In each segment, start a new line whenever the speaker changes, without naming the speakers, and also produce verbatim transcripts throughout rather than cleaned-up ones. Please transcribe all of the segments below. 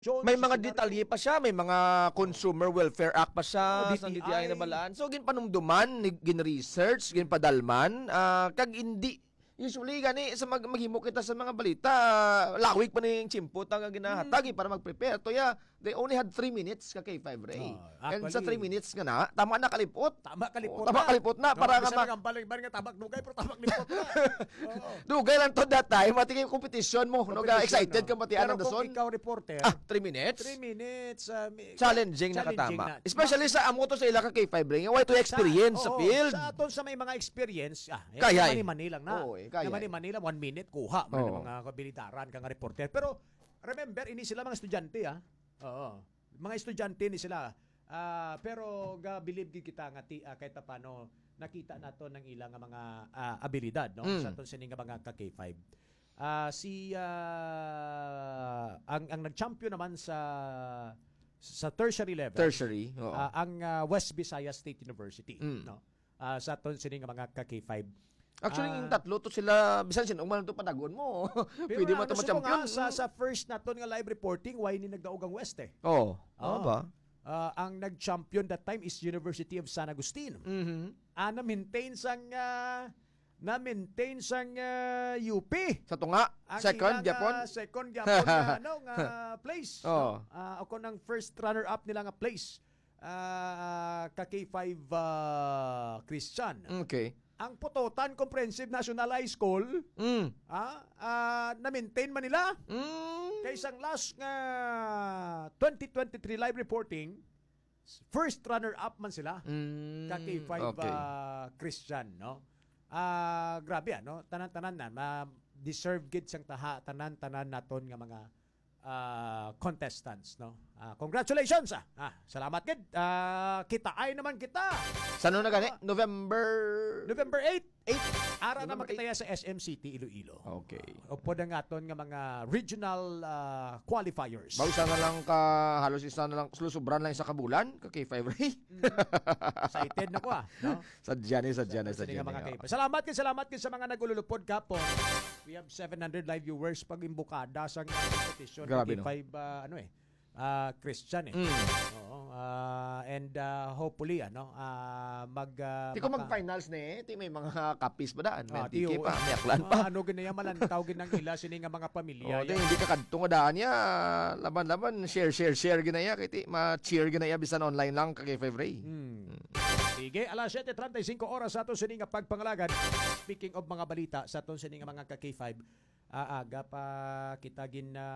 May mga detalye pa siya, may mga Consumer Welfare Act pa siya
Oh,
sa
D T I.
D T I na balaan. So ginpanumduman, gin-research, ginpadalman, ah kag hindi usually gani sa mag maghimo kita sa mga balita, lawig pa ning chimpot ang ginahatagi para mag-prepare. Toya, they only had three minutes ka kay five Ray.
Oh,
And
actually,
sa three minutes nga na, tama na kalipot.
Tama kalipot
Oh, tama
na.
kalipot na para nga ma-
ang balik nga tabak dugay pero tabak lipot na. Oo.
Dugay lang to that time, matigay competition mo. No, ga excited ka
no?
matian
Pero
ng dason.
kung ikaw reporter,
Ah, three minutes?
three minutes, uh, mi-
Challenging, na
challenging
katama.
na.
Especially sa amo to sa ila ka kay five Ray. Why to experience sa,
oo,
field?
Sa aton sa may mga experience, ah, eh,
Kaya, eh.
mani-mani lang na.
Oo, eh, kaya,
Na
eh.
mani-mani lang, one minute, kuha. May
Oo.
mga kabilidaran kang reporter. Pero, remember, ini sila mga estudyante, ah. Oo. Mga estudyante ni sila. Ah, pero, ga-believe gid kita nga ti, ah, kahit paano, nakita nato ng ilang mga ah, abilidad, no?
Mm.
Sa aton sining nga mga ka-K five. Ah, si, ah, ang, ang nag-champion naman sa sa tertiary level.
Tertiary. Oo.
Ah, ang ah, West Visayas State University,
Mm.
no? Ah, sa aton sining nga mga ka-K five.
Actually,
Ah,
yung tatlo to sila, bisan sin uman to padagon mo.
Pero
Pwede mo to
ano,
ma-champion.
nga, sa, sa first naton nga live reporting, why ni nagdaog ang West eh?
Oo.
Ah.
Oo ba?
Ah, ang nag-champion that time is University of San Agustin.
Mhm.
Ah, na-maintain sang ah, na-maintain sang ah, U P.
Sa tunga,
Ang
second
ilang,
Japon.
ah, second Japon nga ano nga place.
Oo.
No? Ah, ako ng first runner up nila nga place. Ah, ka K five ah, Christian.
Okay.
Ang Putotan Comprehensive National High School,
Mm.
ah, ah, na-maintain man nila.
Mm.
Kay isang last nga twenty twenty-three live reporting, first runner-up man sila.
Mm.
Ka K five
Okay.
ah, Christian, no? Ah, grabe ano, tanan-tanan na ma deserve gid sang taha tanan-tanan naton nga mga ah, contestants, no? Ah, congratulations ah. ah salamat gid. Ah, kita ay naman kita.
Saan na gani? November
November eight.
eight.
Ara na
November
makitaya sa S M City Iloilo.
Okay.
Upo na nga aton nga mga regional ah, qualifiers.
Bausa na lang ka, halos isa na lang, sulusubran lang isa ka bulan, ka kay five Ray.
Excited na ko ah, no?
Sadya ni, sadya ni,
Sa
sadya
mga
ni.
kaipa. Salamat kin, salamat kin sa mga nagululupod kapon. We have seven hundred live viewers pag imbukada sa competition
Grabe,
ng
no?
K five ah, ano eh. ah, Christian eh.
Mm.
Oo, ah, and ah, hopefully ano, ah, mag ah,
Di ko
maka-
mag-finals ni, ti may mga copies ba daan? May
Ah,
tiki
tiyo,
pa, may aklan pa.
Ah, ano ginaya malantaw gin ng ila sini nga mga pamilya.
Oh, di,
yan.
hindi ka kadto nga daan niya. Laban-laban, share, share, share ginaya. Kaya ti, ma-cheer ginaya bisan online lang ka kay five Ray.
Hmm. Sige, alas seven thirty-five oras sa aton sini nga pagpangalagan. Speaking of mga balita sa aton sini nga mga ka K five, aaga pa kita gin na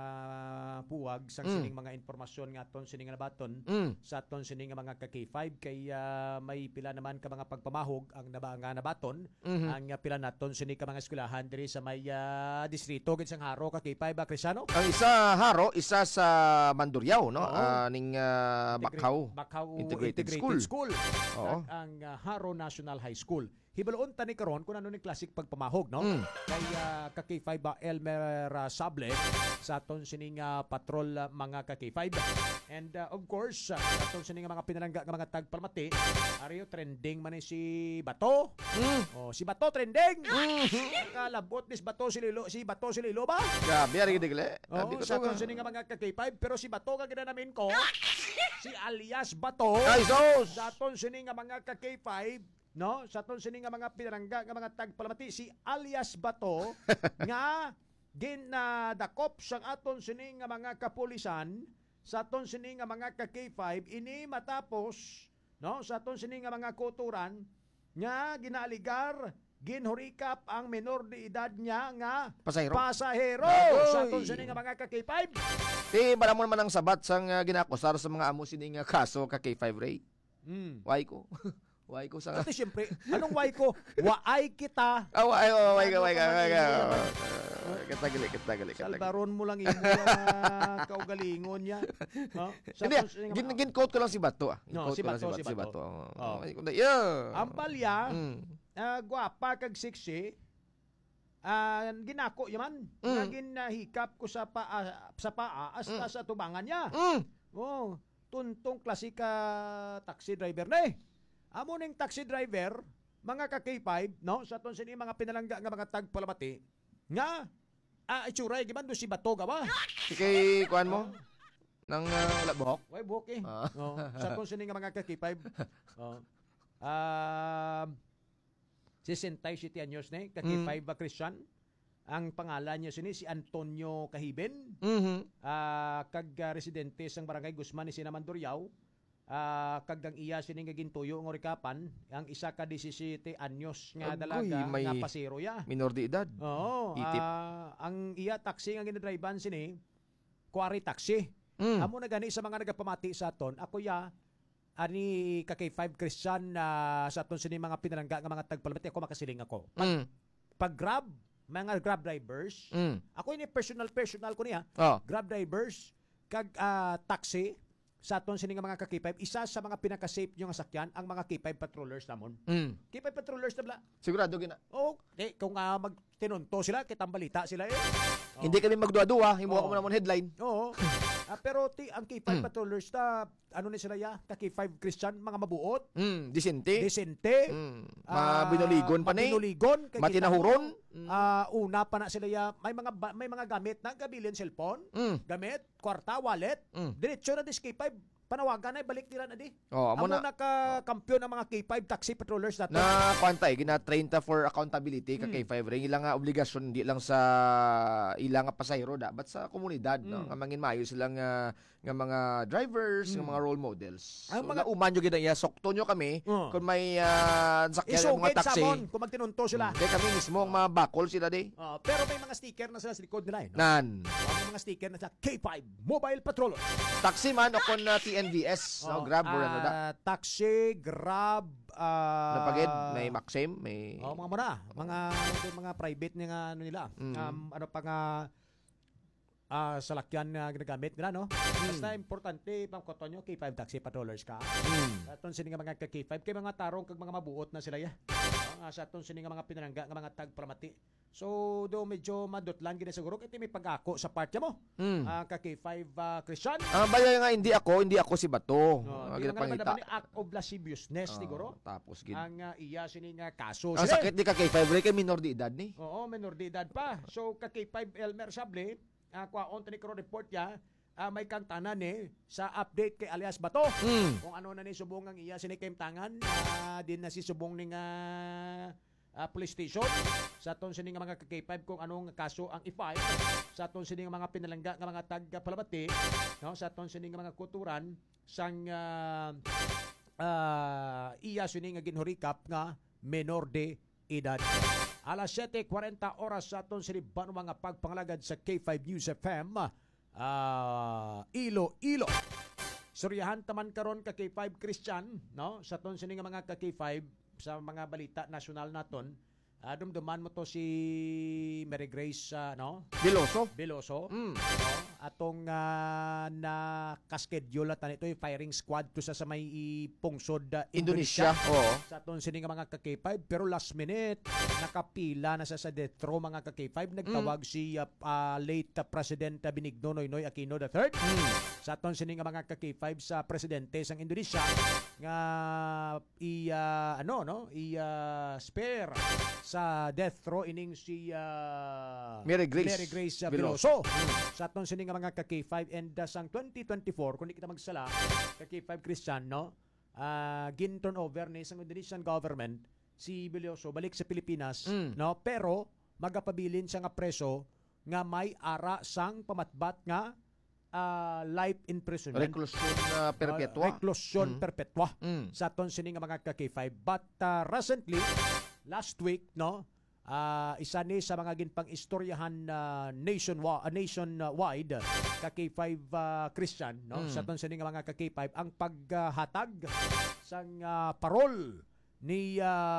puwag sang
Mm.
sining mga impormasyon nga aton sini nga nabaton
Mm.
sa aton sini nga mga ka K five kay ah, may pila naman ka mga pagpamahog ang naba nga nabaton
Mhm.
ang ah, pila naton sini ka mga eskwelahan diri sa may ah, distrito gid sang Haro ka K five ba Cristiano?
Ang isa Haro, isa sa Mandurriao, no?
Oo.
Ah, ning ah, Bakhaw.
Bakhaw
Integrated
Integrated,
School.
School.
Oo.
At ang uh, Haro National High School. Hibalon tani karon kung ano ni klasik pagpamahog, no?
Mm.
Kay uh, ka K five ba Elmer uh, Sable sa aton sining uh, patrol uh, mga ka K five. And uh, of course, uh, sa aton sining mga pinalangga nga mga tagpalmati, ariyo trending man ni si Bato.
Mm.
Oh, si Bato trending. Kalabot ni si Bato si Lilo, si Bato si Lilo ba?
Grabe, ari digle.
Oh,
Abi ko
sa
to.
aton sining nga mga ka K five pero si Bato ka ginanamin ko. Si alias Bato.
Ay, sos!
Sa aton sini nga mga ka K five, no? Sa aton sini nga mga pinarangga nga mga tagpalamati si alias Bato nga ginadakop sang aton sini nga mga kapulisan sa aton sini nga mga ka K five ini matapos, no? Sa aton sini nga mga kuturan nga ginaaligar ginhurikap ang menor de edad niya nga
Pasahero.
pasahero
Agoy!
sa aton sini nga mga ka K five.
Ti, bala mo naman ang sabat sang uh, ginakusar sa mga amo sining uh, kaso ka kay five Ray.
Mm.
Why ko? Why ko sa...
Kasi siyempre, anong why ko? Waay kita.
Ah, why, oh, why ka,
Ano
why ka,
ka
why ka.
man,
Katagali, katagali, katagali.
Salbaron mo lang imo uh, kaugalingon niya. No? Sa
Hindi,
aton sining nga
gin,
mga-
gin-quote ko lang si Bato ah.
No,
Gin-quote
si
ko lang
Bato, si
si
Bato.
Bato.
Oh.
Oh. Oh. Yeah.
Ang palya,
Mm.
ah, gwapa kag siksi, ah, ginako yaman.
Mm.
Nga ginahikap ko sa paa, sa paa hasta sa tubangan niya.
Mm.
Oh, tuntong klasika taxi driver na eh. Amo ning taxi driver, mga ka K five, no? Sa aton sini mga pinalangga nga mga tagpalamati, nga ah itsura giman do si Bato ga ba?
Si kay kuan mo? Nang uh, wala buhok.
Way buhok eh.
Ah.
Oh, sa tong sini nga mga ka K five. Oh. Um sesentaysiete anyos na eh, ka K five
Mm.
ba Christian. Ang pangalan niya sini si Antonio Cahiben.
Mhm.
Ah, kag ah, residente sang Barangay Guzman ni Sinaman Duriao. Ah, kag ang iya sini nga gintuyo ng Orikapan, ang isa ka disisyete anyos nga
Agoy,
dalaga
may-
nga pasero ya.
Minor de edad.
Oo,
Itip.
ah, ang iya taxi nga ginadrivean sini, kuwari taxi.
Mm.
Amo na gani sa mga nagapamati sa aton, ako ya ani ka K five Christian na sa aton sini mga pinalangga nga mga tagpalamati ako makasiling ako.
Mm.
Pag Grab, mga Grab drivers,
Mm.
ako ini personal personal ko niya,
Oh.
Grab drivers kag ah, taxi sa aton sini nga mga ka K five, isa sa mga pinaka-safe nyo nga sakyan ang mga K five patrollers namon.
Mm.
K five patrollers na bla.
Sigurado gina.
Oh, di kung uh, magtinunto sila, kitang balita sila eh. Oh.
Hindi kami magduwa-duwa, himuha ko
Oo.
mo namon headline.
Oo. Ah, pero ti ang K five
Mm.
patrollers na ano ni sila ya, ka K five Christian, mga mabuot,
Mm, disente.
desente,
Mm.
ah,
Mabinuligon pa ni.
mabinuligon, kay
Matinahuron.
kita mo, Ah, una pa na sila ya, may mga ba- may mga gamit na gabilin cellphone,
Mm.
gamit, kwarta, wallet,
Mm.
diretso na dis K five, panawagan na balik nila na di.
Oh, amo
Amo
na
na ka kampiyon ng mga K five taxi patrollers nato.
na kwanta eh, gina-train ta for accountability ka
Mm.
K five ring ilang nga obligasyon hindi lang sa ilang nga pasahero dapat sa komunidad no
Mm.
nga mangin mayo silang nga, nga mga drivers nga
Mm.
mga role models.
Ang
So,
mga-
nauman yo gid iya sokto nyo kami
Oh.
kung may uh, sakyan ng
Isugid
mga
sa
taxi.
mon kung magtinunto sila.
Hindi kami mismo ang mga bakol sila di.
Oh, pero may mga sticker na sila sa likod nila eh. No?
Nan.
Oh, may mga sticker na sa K five Mobile Patroller.
Taxi man o kon uh, T N V S no
Oh,
Grab or ano da.
ah, taxi, Grab, ah
Napagid may Maxim, may
Oh, mga muna, mga mga private nga ano nila.
Mm.
Um, ano pa nga ah salakyan na ginagamit nila no. Basta importante pang koton nyo K five taxi patrollers ka.
Mm.
Aton sini nga mga ka K five kay mga tarong kag mga mabuot na sila ya. Uh, sa aton sini nga mga pinalangga nga mga tagpramati. So do medyo madutlan gid siguro kay may pag-ako sa part mo.
Mm.
Ah, ka K five ah, Christian.
Ang bayan nga hindi ako, hindi ako si Bato.
No,
Uh,
di nga naman
ginapangita.
naman ni act of lasciviousness
Oh,
siguro.
tapos gid.
Ang ah, iya sini nga kaso.
Ang
sila.
sakit di ka K five rin kay minor de edad ni.
Oo, menor de edad pa. So ka K five Elmer Sable, uh, kwaon tani ko report ya, ah, may kantanan eh sa update kay alias Bato.
Mm.
Kung ano na ni subong ang iya sinikim tangan, ah, din na si subong ning ah, ah, police station sa aton sini nga mga K five kung anong kaso ang i-file sa aton sini nga mga pinalangga nga mga tag palabati, no, sa aton sini nga mga kuturan sang ah, ah, iya sini nga ginhurikap nga menor de edad. Alas siyete kwarenta oras sa aton sini bano mga pagpangalagad sa K five News F M. Ah, Ilo Ilo. Suryahan taman karon ka K five Christian, no? Sa aton sini nga mga ka K five sa mga balita nasyonal naton. Uh, dumduman mo to si Mary Grace uh, no?
Biloso.
Veloso.
Mm.
No? Atong uh, na kaschedule at ito yung firing squad to sa, sa may ipungsod uh,
Indonesia.
Indonesia.
Oo.
Sa aton sini nga mga ka K five pero last minute nakapila na sa sa death row mga ka K five nagtawag si uh, uh, late uh, President uh, Benigno Noynoy Aquino the third.
Mm.
Sa aton sini nga mga ka K five sa presidente sang Indonesia nga i uh, ano no i uh, spare sa death row ining si uh,
Mary Grace.
Mary Grace uh,
Veloso.
Veloso. Sa aton sini nga mga ka K five and uh, sang twenty twenty-four kung di kita magsala ka K five Christian no uh, gin turn over ni sang Indonesian government si Veloso balik sa Pilipinas
Mm.
no pero magapabilin siya nga preso nga may ara sang pamatbat nga uh, life imprisonment.
Reclusion uh, perpetua.
Uh, reclusion
Mm.
perpetua
Mm.
sa aton sini nga mga ka K five. But uh, recently, last week, no, uh, isa ni sa mga ginpang istoryahan uh, nation uh, nationwide ka K five uh, Christian, no,
Mm.
sa aton sini nga mga ka K five ang paghatag sang uh, parol ni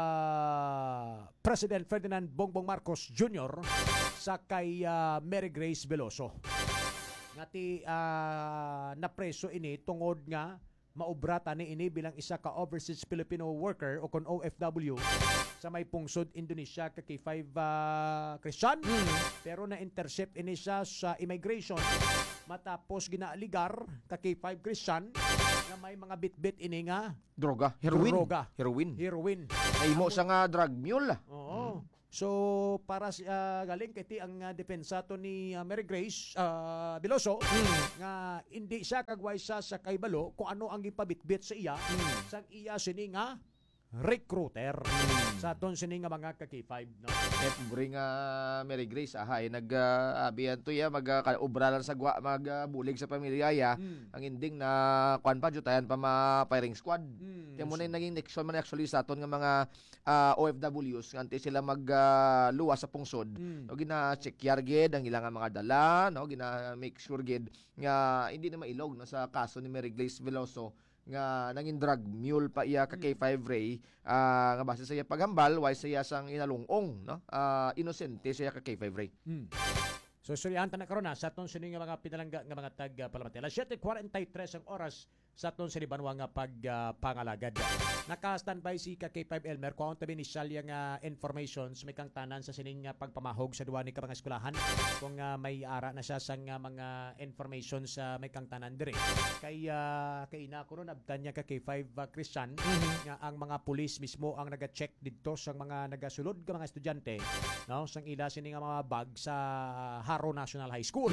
uh, President Ferdinand Bongbong Marcos Junior sa kay uh, Mary Grace Veloso. Ngati uh, napreso ini tungod nga maubrata ni ini bilang isa ka overseas Filipino worker o kon O F W sa may pungsod Indonesia ka K five uh, Christian.
Mm.
Pero na-intercept ini siya sa immigration matapos ginaaligar ka K five Christian na may mga bit-bit ini nga
Droga. Heroin.
Droga.
Heroin.
heroin.
Ay mo sa nga drug mule. ah.
Oo. So para uh, galing kay ti ang uh, depensa to ni uh, Mary Grace uh, Biloso nga hindi siya kagway sa sa kaybalo kung ano ang gipabitbit sa iya sa iya sini nga recruiter sa aton sini nga mga ka K five no.
Eh, bring nga Mary Grace, ahay, nag-abiyan to ya, mag-ubralan sa gwa, mag-bulig sa pamilya ya.
Mm.
Ang ending na, kwan pa, jutayan pa ma-firing squad.
Mm.
Kaya muna yung naging next man actually sa aton nga mga ah, O F Ws, nga anti sila mag-luwa sa pungsod.
Mm.
No, gina-check yar gid ang ilang nga mga dala, no, gina-make sure gid nga hindi na mailog no, sa kaso ni Mary Grace Veloso nga nanging drug mule pa iya ka K five Ray ah, nga base sa iya paghambal why sa iya sang inalungong no Ah, inosente sa iya ka K five Ray.
Mm. So suryahan ta na karon na sa aton sini nga mga pinalangga nga mga tag uh, palamati. Alas seven forty-three ang oras sa aton sini banwa nga pag uh, pangalagad. Naka-standby si ka K five Elmer kung tabi initial yang uh, informations may kang tanan sa sining uh, pagpamahog sa duwa ni ka mga eskwelahan kung uh, may ara na siya sang uh, mga information sa may kang tanan dire. Kay uh, kay ina ko ron abtan niya ka K five uh, Christian nga ang mga pulis mismo ang naga-check didto sa mga nagasulod nga mga estudyante no sang ila sini nga mga bag sa Haro National High School.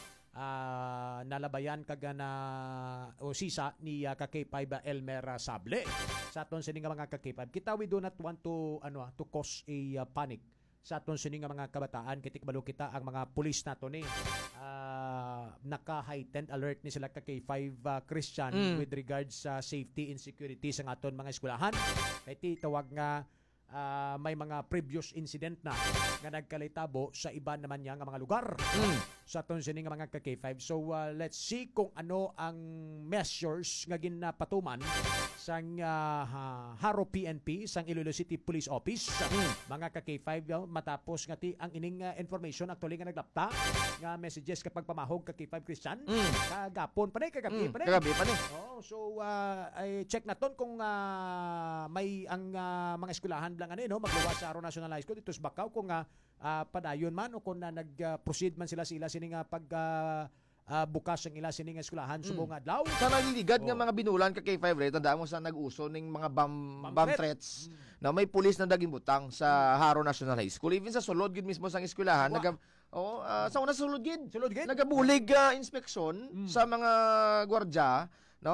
Uh, nalabayan kaga na o sisa ni uh, ka K five uh, Elmer uh, Sable sa aton sini nga mga ka K five. Kita we do not want to ano ah, to cause a uh, panic sa aton sini nga mga kabataan kitik balo kita ang mga pulis nato ni uh, naka-heightened alert ni sila ka K five uh, Christian
Mm.
with regards sa safety and security sa aton mga eskwelahan. Kay ti tawag nga uh, may mga previous incident na nga nagkalitabo sa iba naman niya nga mga lugar
Mm.
sa aton sini nga mga ka K five. So uh, let's see kung ano ang measures nga ginapatuman sang uh, ha- Haro P N P sang Iloilo City Police Office mga ka K five yo, matapos nga ti ang ining uh, information actually nga naglapta nga messages kapag pamahog ka K five Christian
Mm.
kagapon pa ni kagabi
Mm.
pa ni.
Kagabi pa ni.
Oh, so uh, ay check naton kung uh, may ang uh, mga eskwelahan lang ano no magluwas sa Haro National High School dito sa Bacau kung uh, uh, padayon man o kung na nag-proceed man sila sila sini nga pag uh, uh, bukas ang ila sini nga eskwelahan subong adlaw.
Sa naliligad nga
Oh.
mga binulan ka K five Ray, tandaan mo sa nag-uso ning mga bomb,
Bomb
bomb
threat.
threats na may pulis na daging butang sa Haro National High School. Even sa sulod gid mismo sang eskwelahan,
Wa.
naga oh, ah, sa una sa sulod gid.
Sulod gid.
Nagabulig uh, inspeksyon
Mm.
sa mga gwardya, no?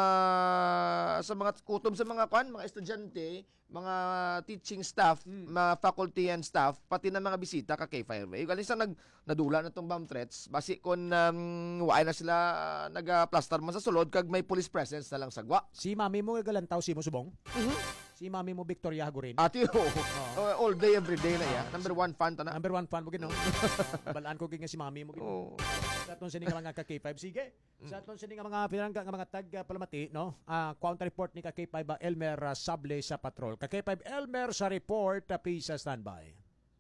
Ah, sa mga kutob sa mga kwan, mga estudyante, mga teaching staff,
Mm.
mga faculty and staff, pati na mga bisita ka K five Ray. Galing sa nag nadula na tong bomb threats, basi kon um, waay na sila uh, nagaplaster man sa sulod kag may police presence na lang sa gwa.
Si mami mo galantaw si mo subong.
Mhm.
Si mami mo Victoria Hagurin.
Ati ho. Uh, all day every day na ya. Number one fan ta na.
Number one fan mo gino. Balaan ko nga si mami mo gino.
Oh.
Sa aton sini nga mga ka K five sige. Sa aton sini nga mga pinangga nga mga tag uh, palamati no. Ah counter report ni ka K five uh, Elmer uh, Sable sa patrol. Ka K five Elmer sa report uh, please uh, standby.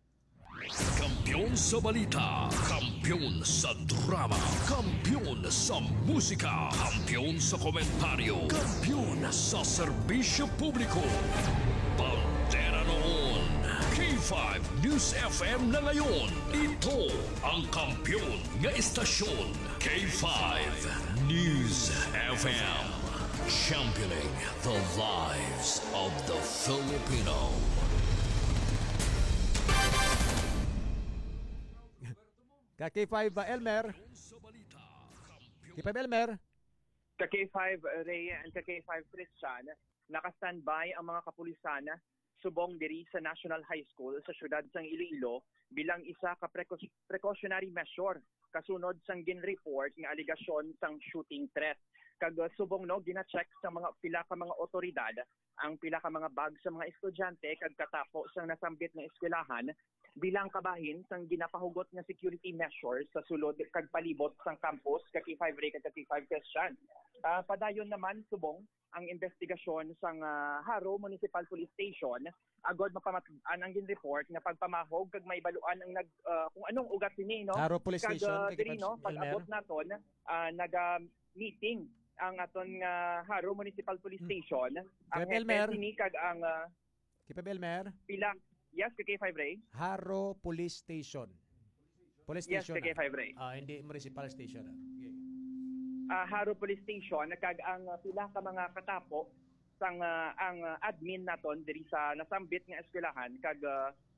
Kampiyon sa balita, kampiyon sa drama, kampiyon sa musika, kampiyon sa komentaryo, kampiyon sa serbisyo publiko. Pantera noon, K five News F M na ngayon. Ito ang kampiyon nga istasyon, K five News F M. Championing the lives of the Filipino.
Ka K five uh, Elmer. K five Elmer.
Ka K five Ray and ka K five Christian, naka-standby ang mga kapulisan subong diri sa National High School sa syudad sang Iloilo bilang isa ka precau- precautionary measure kasunod sang gin-report nga aligasyon sang shooting threat. Kag uh, subong no gina-check sa mga pila ka mga otoridad ang pila ka mga bag sa mga estudyante kag katapo sang nasambit nga eskwelahan bilang kabahin sang ginapahugot nga security measures sa sulod kag palibot sang campus ka K five Ray kag K five Christian. Uh, padayon naman subong ang investigasyon sang uh, Haro Municipal Police Station agod mapamat-an ang gin-report nga pagpamahog kag may baluan ang nag uh, kung anong ugat sini no
Haro Police
kag
Station
uh,
K
diri
five
no pag-abot
Elmer.
naton uh, naga-meeting ang aton nga Haro Municipal Police
Hmm.
Station ang
Kaya, Elmer.
hepe sini kag ang uh,
K five Elmer.
pila yes ka K five Ray
Haro Police Station. Police
yes
Station.
ka K five Ray
Ah, hindi municipal station. Ah. Okay.
uh, Haro Police Station kag ang uh, pila ka mga katapo sang uh, ang uh, admin naton diri sa nasambit nga eskwelahan kag uh,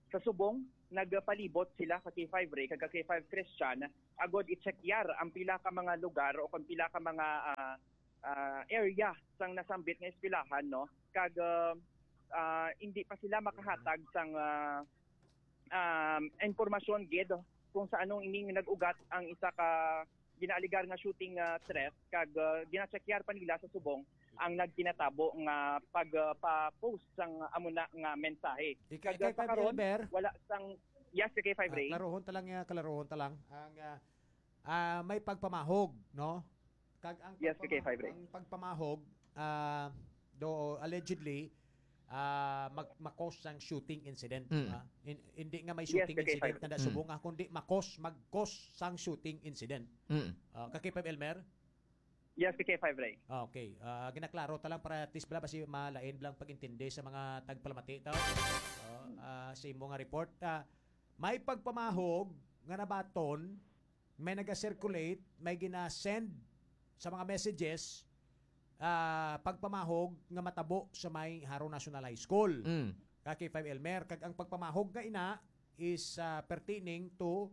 Sa subong nagpalibot sila ka K five Ray kag ka K five Christian agod i-checkyar ang pila ka mga lugar o kung pila ka mga ah, ah, area sang nasambit nga eskwelahan no kag ah, ah, hindi pa sila makahatag sang ah, um, impormasyon gid kung sa anong ining nag-ugat ang isa ka ginaaligar nga shooting uh, threat kag uh, gina-checkyar pa nila sa subong ang nagtinatabo nga pag uh, pa-post sang amo na nga mensahe.
Kay
Kag uh,
K five
karon,
Elmer,
wala sang yes kay K five
ah,
Ray.
klarohon ta lang, ah, klarohon ta lang. Ang ah, ah, may pagpamahog, no? Kag ang
Yes, kay
pagpamahog,
K five Ray.
ang pagpamahog ah, do allegedly ah mag makos sang shooting incident.
Mm.
ah. In- hindi nga may
Yes,
shooting
kay K five.
incident na
Mm.
subong ah, kundi makos magkos sang shooting incident.
Mm.
Uh, ka K five Elmer?
Yes kay K five Ray.
Ah, okay. Ah, ginaklaro ta lang para at least bala basi malain lang pagintindi sa mga tagpalamati taw. Oh, ah, sa imo nga report, ah, may pagpamahog nga nabaton, may naga-circulate, may gina-send sa mga messages ah, pagpamahog nga matabo sa may Haro National High School.
Mm.
Ka K five Elmer, kag ang pagpamahog nga ina is ah, pertaining to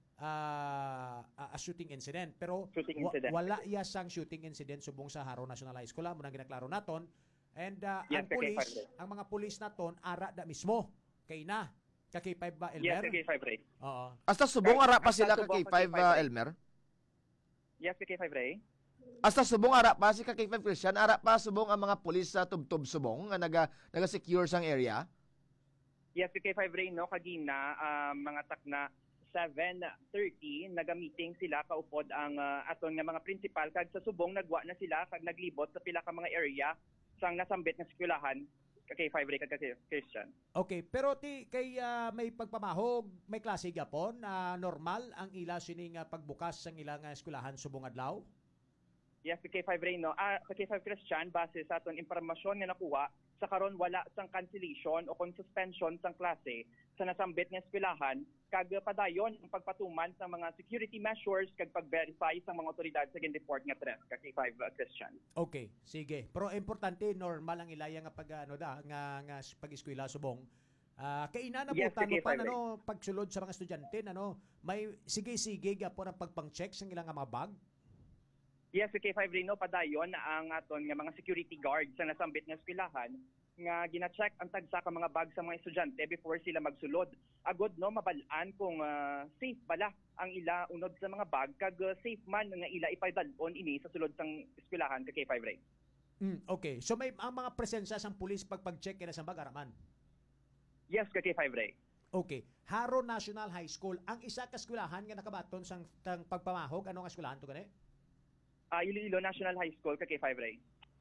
ah, a a shooting incident. Pero
Shooting
wa-
incident.
wala iya sang shooting incident subong sa Haro National High School. Amo nang ginaklaro naton. And ah,
Yes,
ang
kay
pulis,
K five Ray.
ang mga pulis naton ara da mismo kay na ka K five ba
Yes
Elmer?
kay K five Ray.
Oo.
Hasta subong ara pa
Hasta
sila ka
subong
K
ka
five
K five,
uh,
Ray.
Elmer.
Yes kay K five Ray.
Hasta subong ara pa si ka K five Christian, ara pa subong ang mga pulis sa tubtob subong nga naga naga-secure sang area.
Yes kay K five Ray no kagina ah, mga takna seven thirty naga-meeting sila kaupod ang ah, aton nga mga principal kag sa subong nagwa na sila kag naglibot sa pila ka mga area sang nasambit nga eskwelahan ka K five Ray kag ka Christian.
Okay, pero ti kay ah, may pagpamahog, may klase gapon, ah, normal ang ila sini nga pagbukas sang ila nga eskwelahan subong adlaw.
Yes, sa K five Ray, no? Ah, sa K five Christian, base sa aton impormasyon nga nakuha, sa karon wala sang cancellation o kung suspension sang klase sa nasambit nga eskwelahan, kag padayon ang pagpatuman sa mga security measures kag pag-verify sa mga otoridad sa gin-report nga threat ka K five uh, Christian.
Okay, sige. Pero importante normal ang ilaya nga pag ano da nga nga pag-eskwela subong. Ah, kay ina na
Yes,
butan mo
sige,
pa
Five
ano pagsulod sa mga estudyante ano, may sige-sige gapon ang pagpang-check sa ilang nga mga bag.
Yes, sa K five Ray, no? Padayon ang aton nga mga security guards sa nasambit nga eskwelahan nga gina-check ang tagsa ka mga bag sa mga estudyante before sila magsulod. Agod no mabalaan kung ah, safe bala ang ila unod sa mga bag kag ah, safe man nga ila ipaydalon ini sa sulod sang eskwelahan ka K five Ray.
Mm, okay. So may ang mga presensya sang pulis pag pag-check kina sa bag araman.
Yes, ka K five Ray.
Okay. Haro National High School ang isa ka eskwelahan nga nakabaton sang tang pagpamahog ano nga eskwelahan to gani?
Ah, Iloilo National High School ka K five Ray.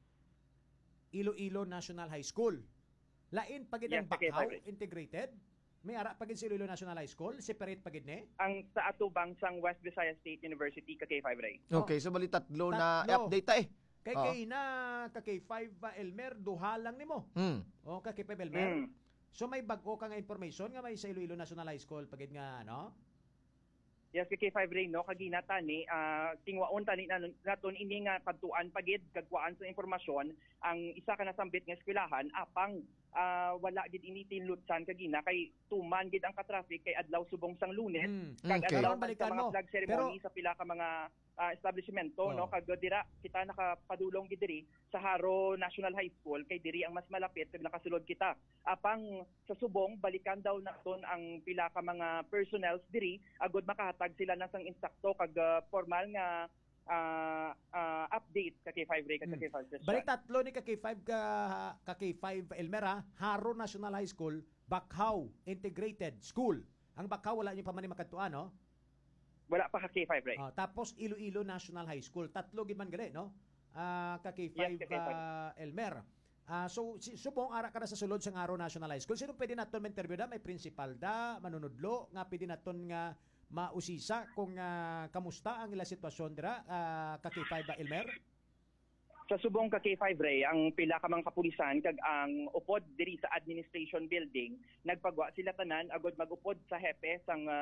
Iloilo National High School. Lain pagid ang
Yes, okay,
Bakaw
Fabric.
integrated. May ara pagid sa Iloilo National High School, separate pagid ni.
Ang sa atubang sang West Visayas State University ka K five Ray.
Okay, so bali tatlo na
Tatlo.
update ta eh.
Kay
Oo.
kay na ka K five ba Elmer duha lang nimo.
Mm.
O ka K five Elmer.
Mm.
So may bag-o ka nga information nga may sa Iloilo National High School pagid nga ano?
Yes, ka K five Ray, no? Kagina tani, ah, tingwaon tani na naton ini nga kadtuan pagid kagkuan sa impormasyon ang isa ka nasambit nga eskwelahan apang ah, wala gid ini tinlutsan kagina kay tuman gid ang ka-traffic kay adlaw subong sang Lunes.
Hmm.
Kag
Okay.
adlaw
Balikan
man sa mga
mo.
flag ceremony sa pila ka mga ah, establishmento,
Oo.
no? Kag dira kita nakapadulong gid diri sa Haro National High School kay diri ang mas malapit kag nakasulod kita. Apang sa subong balikan daw naton ang pila ka mga personnels diri agud makahatag sila na sang insakto kag ah, formal nga ah, ah, update ka K five Ray kag
Hmm.
K five Christian.
Balik tatlo ni ka K five ka, ka K five Elmera, Haro National High School, Bakaw Integrated School. Ang Bakaw wala niyo pa man ni makadtuan, no?
Wala pa ka K five Ray.
Ah, tapos Iloilo National High School. Tatlo gid man gali, no? Ah, ka K five
Yes, ka K five.
ah, Elmer. Ah, so si, subong ara ka na sa sulod sa Haro National High School. Sino pwede naton ma-interview da? May principal da, manunudlo nga pwede naton nga mausisa kung ah, kamusta ang ila sitwasyon dira ah, ka K five ba Elmer?
Sa subong ka K five Ray, ang pila ka mga kapulisan kag ang upod diri sa administration building, nagpagwa sila tanan agud magupod sa hepe sang ah,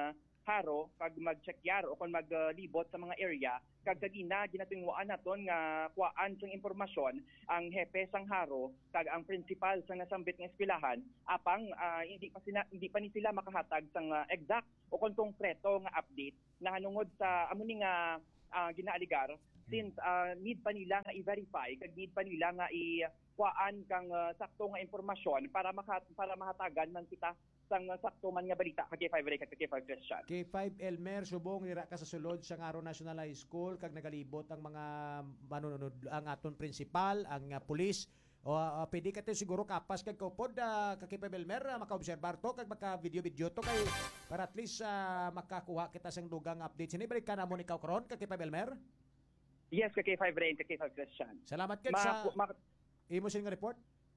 haro kag mag-check o kung maglibot sa mga area kag kagina ginatungwaan naton nga kuan sang impormasyon ang hepe sang haro kag ang principal sang nasambit nga eskwelahan apang ah, hindi pa sila hindi pa ni sila makahatag sang ah, exact o kung konkreto nga update na hanungod sa amo ni nga ah, ginaaligar since ah, need pa nila nga i-verify kag need pa nila nga i kuan kang ah, sakto nga impormasyon para maka, para mahatagan man kita sang ah, sakto man nga balita kag K five Ray kag K five Christian.
K five Elmer subong nira ka sa sulod sa Ngaro National High School kag nagalibot ang mga manunod ang aton principal, ang uh, pulis o uh, pwede ka tayo siguro kapas kag kaupod uh, kag K five Elmer uh, makaobserbar to kag maka video video to kay para at least uh, makakuha kita sang dugang update. Sini balik ka na mo ikaw karon kag K five Elmer.
Yes, kag K five Ray kag K five Christian.
Salamat kag
Ma-
sa
ma-
imo sing report.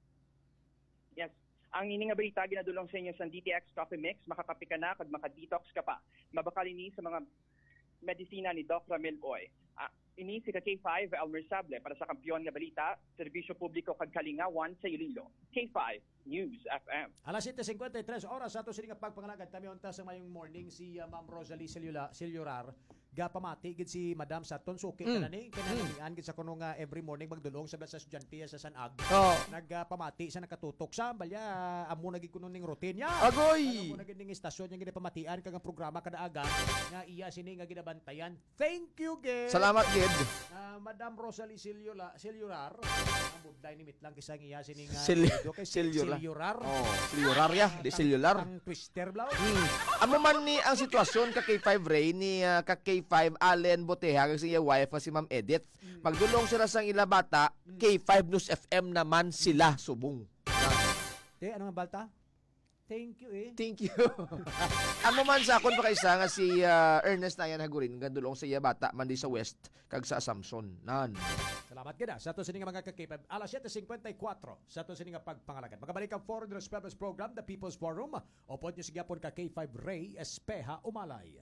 Yes. Ang ini nga balita ginadulong sa inyo sa D T X Coffee Mix, makakape ka na kag maka-detox ka pa. Mabakal ini sa mga medisina ni Doc Ramil Oy. Ah, ini si K five Elmer Sable para sa kampiyon nga balita, serbisyo publiko kag kalingawan sa Iloilo. K five News F M.
Alas seven fifty-three oras ato sini nga pagpangalagad kami unta sa mayong morning si uh, Ma'am Rosalie Silula Silurar ga pamati gid si Madam Saton suki
Mm.
kanani kananian gid sa kuno nga every morning magdulong sa sa estudyante sa Sanag.
Oh.
Nagpamati sa nakatutok sa balya amo nagig kuno ning routine niya.
Agoy!
Amo nagig ning istasyon niya ginapamatian kag ang programa kada aga nga iya sini nga ginabantayan. Thank you gid.
Salamat, Gid.
Uh, Madam Rosalie Silula Silurar ang budlay ni mitlang kisang iya sini nga
Sil-
kay
Silular.
Silurar.
Oh, cellular ya, di cellular.
Ang twister blaw.
Hmm. Amo man ni ang sitwasyon ka K five Ray ni uh, ka K five Allen Boteha kag siya wife nga si Ma'am Edith. Magdulong sila sang ila bata, K five News F M naman sila subong.
Te, ano nga balta? Thank you eh.
Thank you. Amo man sa akon pa kaysa nga si uh, Ernest Nayan Hagurin gandulong sa iya bata man di sa West kag sa Assumption. Nan.
Salamat gid sa ato sini nga mga kakipab. Alas seven fifty-four sa ato sini nga pagpangalagan. Magabalik ang Foreign Respecters Program, The People's Forum. Upod niyo sigapon ka K five Ray Espeja Umalay.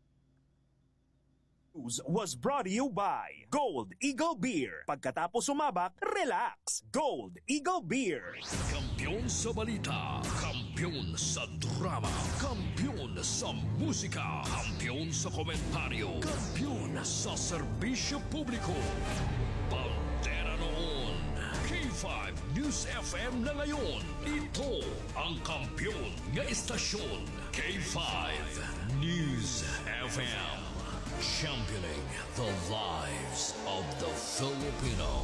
News was brought to you by Gold Eagle Beer. Pagkatapos sumabak, relax. Gold Eagle Beer.
Kampiyon sa balita, kampiyon sa drama, kampiyon sa musika, kampiyon sa komentaryo, kampiyon sa serbisyo publiko. Pantera noon, K five News F M na ngayon. Ito ang kampiyon nga istasyon, K five News F M. Championing the lives of the Filipino.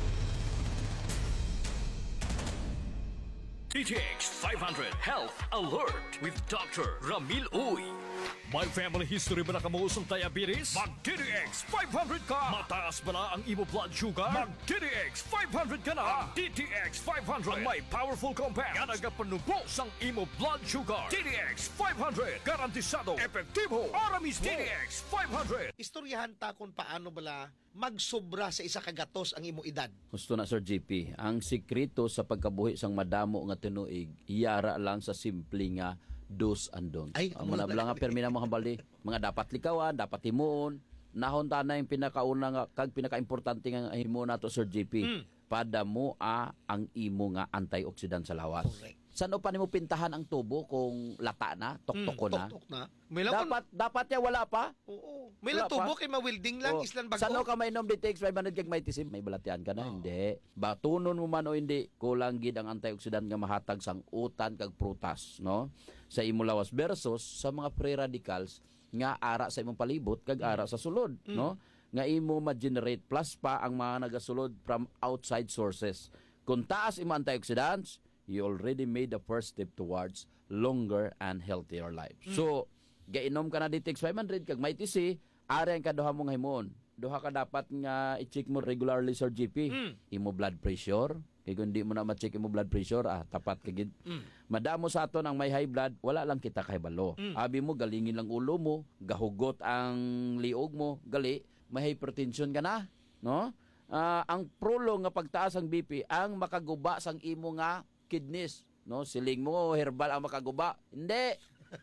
D T X five hundred Health Alert with Doctor Ramil Uy. May family history ba na kamuusong diabetes? Mag-D T X five hundred ka! Mataas ba na ang imo blood sugar? Mag-D T X five hundred ka na! D T X five hundred ang may powerful compound nga nagapanubos ang imo blood sugar. D T X five hundred garantisado, epektibo, para mismo. D T X five hundred.
Istoryahan ta kung paano bala magsobra sa isa kagatos ang imo edad.
Gusto na Sir J P, ang sikreto sa pagkabuhi sang madamo nga tinuig, iyara lang sa simple nga dos and don'ts.
Ay,
Ang muna bala nga permina mo hambali, mga dapat likawan, dapat himuon, nahon ta na yung pinakauna nga kag pinakaimportante nga himo nato Sir J P.
Mm.
Pada mo a ang imo nga antioxidant sa lawas.
Correct.
Saan pa nimo pintahan ang tubo kung lata na, toktok na?
Tok-tok na. May lang
Dapat dapat ya wala pa.
Oo. May lang
Wala pa.
tubo kay ma-welding lang
Oh,
islan bago.
Saan ka mainom D T X five hundred kag may tisim? May balatian ka na?
Oh.
Hindi. Batunon mo man o hindi, kulang gid ang antioxidant nga mahatag sang utan kag prutas, no? Sa imo lawas versus sa mga free radicals nga ara sa imong palibot kag ara sa sulod, no? Nga imo ma-generate plus pa ang mga nagasulod from outside sources. Kung taas imo antioxidants, you already made the first step towards longer and healthier life. So, gainom ka na D T X five hundred kag may T C, ari ang kaduha mong himon. Duha ka dapat nga i-check mo regularly Sir G P. Imo blood pressure. Kaya kung di mo na ma-check imo blood pressure, ah, tapat ka gid. Madamo sa aton ang may high blood, wala lang kita kahibalo. Abi mo, galingin lang ulo mo, gahugot ang liog mo, gali, may hypertension ka na. No? Ah, ang prolong nga pagtaas ang B P, ang makaguba sang imo nga kidneys. No? Siling mo, herbal ang makaguba. Hindi.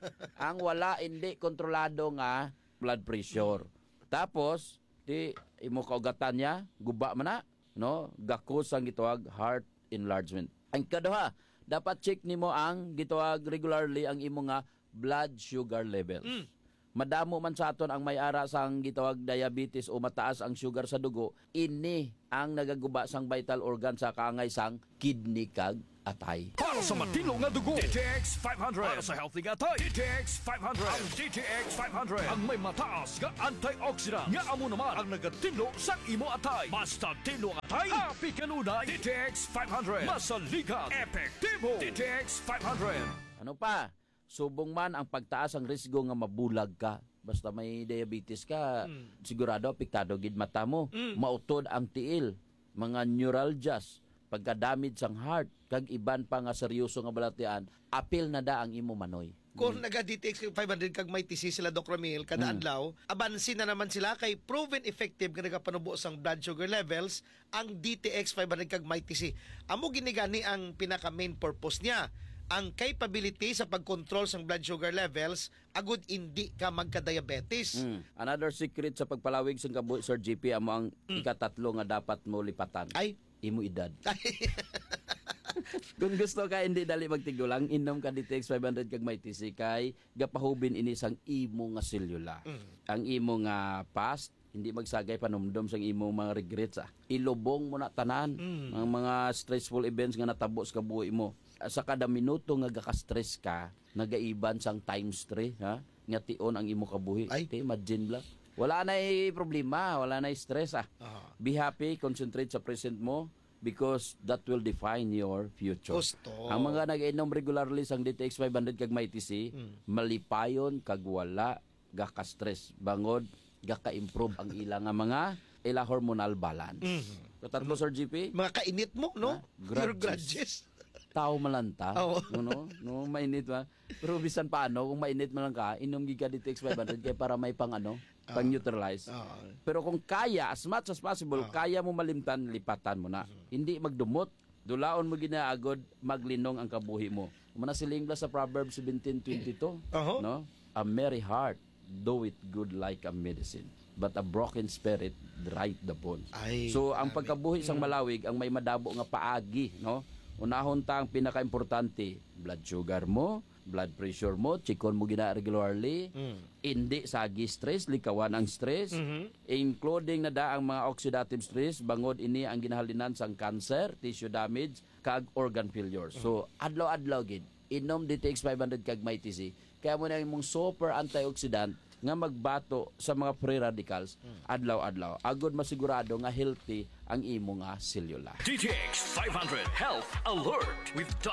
Ang wala, hindi kontrolado nga blood pressure. Tapos, di imo kaugatan niya, guba man na, no? Gakos ang gitawag heart enlargement. Ang kaduha, dapat check nimo ang gitawag regularly ang imo nga blood sugar levels. madamo man sa aton ang may ara sang gitawag diabetes o mataas ang sugar sa dugo, ini ang nagaguba sang vital organ sa kaangay sang kidney kag atay.
Para sa matino nga dugo, D T X five hundred. Para sa healthy nga atay, D T X five hundred. Ang D T X five hundred ang may mataas nga antioxidant nga amo naman ang nagatino sa imo atay. Basta tino ang atay, happy kanunay. D T X five hundred. Masaligan, epektibo. D T X five hundred.
Ano pa? Subong man ang pagtaas ang risgo nga mabulag ka. Basta may diabetes ka, sigurado apektado gid mata mo. Mautod ang tiil, mga neuralgias, pagka-damage sang heart, kag iban pa nga seryoso nga balatian, apil na da ang imo manoy.
Kung naga-D T X five hundred kag may T C sila Doc Ramil kada adlaw, abansin na naman sila kay proven effective nga nagapanubo sang blood sugar levels ang D T X five hundred kag may T C. Amo ginigani ang pinaka main purpose niya, ang capability sa pagkontrol sang blood sugar levels agud hindi ka magka-diabetes.
Mm. Another secret sa pagpalawig sang kabuhi, Sir G P, amo ang ikatatlo nga dapat mo lipatan.
Ay,
Imo edad. Kung gusto ka hindi dali magtigulang, inom ka D T X five hundred kag may T C kay gapahubin ini sang imo nga selula.
Mm.
Ang imo nga past hindi magsagay panumdom sang imo mga regrets ah. Ilubong mo na tanan
Mm.
ang mga stressful events nga natabo sa kabuhi mo. Sa kada minuto nga gaka-stress ka, nagaiban sang times three, ha? Nga tion ang imo kabuhi.
Ay.
Te, imagine lang. Wala na problema, wala na stress ah.
Ah.
Be happy, concentrate sa present mo because that will define your future.
Gusto.
Ang mga nag-inom regularly sang D T X five hundred kag may T C, malipayon kag wala gaka-stress. Bangod gaka-improve ang ilang nga mga ila hormonal balance.
Mhm.
So, tatlo, Sir G P,
Mga kainit mo, no?
Ah,
Your
grudges.
grudges.
tao malanta,
Oo.
no, no, mainit ba? Pero bisan paano kung mainit man lang ka, inom giga D T X five hundred kaya para may pang ano, pang neutralize.
Oo.
Pero kung kaya, as much as possible, kaya mo malimtan, lipatan mo na. Hindi magdumot. Dulaon mo ginaagod, maglinong ang kabuhi mo. Muna siling bla sa Proverbs seventeen twenty-two,
Oho.
no? A merry heart do it good like a medicine, but a broken spirit dry the bones.
Ay,
So ang pagkabuhi sang malawig ang may madabo nga paagi, no? Unahon ta ang pinaka-importante, blood sugar mo, blood pressure mo, chikon mo gina regularly, hindi sagi stress, likawan ang stress, including na da ang mga oxidative stress, bangod ini ang ginahalinan sang cancer, tissue damage, kag organ failure. So adlaw-adlaw gid, inom D T X five hundred kag may T C, kaya mo na imong super antioxidant nga magbato sa mga free radicals adlaw-adlaw. Agod masigurado nga healthy ang imo nga selula.
D T X five hundred Health Alert with